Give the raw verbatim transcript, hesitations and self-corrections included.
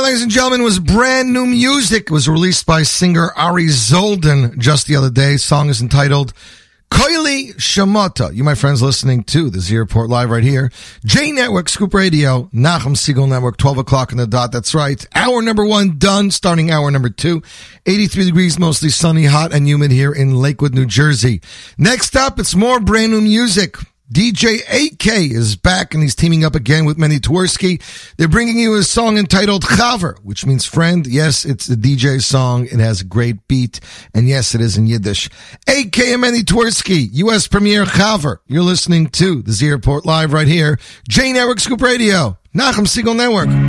ladies and gentlemen, was brand new music. It was released by singer Ari Zoldan just the other day. The song is entitled Koili Shamota. You, my friends, listening to the Z Report Live right here. J Network, Scoop Radio, Nachum Segal Network, twelve o'clock on the dot. That's right. Hour number one done, starting hour number two. eighty-three degrees, mostly sunny, hot, and humid here in Lakewood, New Jersey. Next up, it's more brand new music. D J A K is back, and he's teaming up again with Manny Twersky. They're bringing you a song entitled Chaver, which means friend. Yes, it's a D J song. It has a great beat, and yes, it is in Yiddish. A K and Manny Twersky, U S premiere Chaver. You're listening to the Z Report Live right here. J Network, Scoop Radio, Nachum Segal Network.